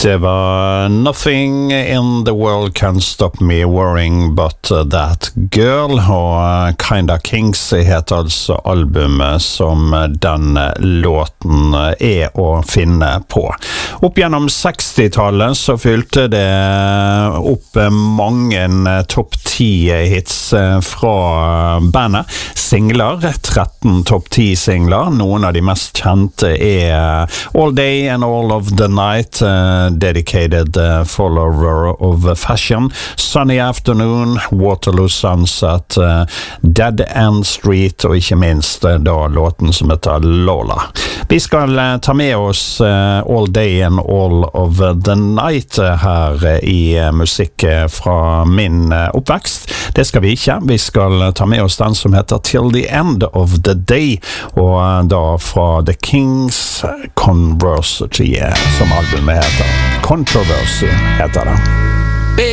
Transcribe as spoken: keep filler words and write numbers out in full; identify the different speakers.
Speaker 1: Det var Nothing in the world can stop me worrying but that girl, og Kinda Kings heter altså albumet som den låten er å finne på. Opp gjennom sekstitallet så fylte det opp mange topp ti hits fra bandet. Singler, tretten topp ti singler. Noen av de mest kjente er All Day and All of the Night, Dedicated uh, Follower of Fashion, Sunny Afternoon, Waterloo Sunset, uh, Dead End Street, og ikke minst uh, da låten som heter Lola. Vi skal uh, ta med oss uh, All Day and All of the Night uh, her uh, i uh, musikk uh, fra min uh, oppvekst. Det skal vi ikke. Vi skal uh, ta med oss den som heter Till the End of the Day, og uh, da fra The Kings Controversy, uh, som albumet heter. Controversy heter det.